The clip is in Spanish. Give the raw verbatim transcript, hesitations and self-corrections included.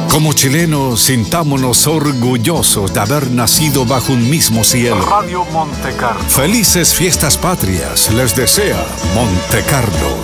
Como chilenos, sintámonos orgullosos de haber nacido bajo un mismo cielo. Radio Monte Carlo. Felices fiestas patrias les desea Monte Carlo.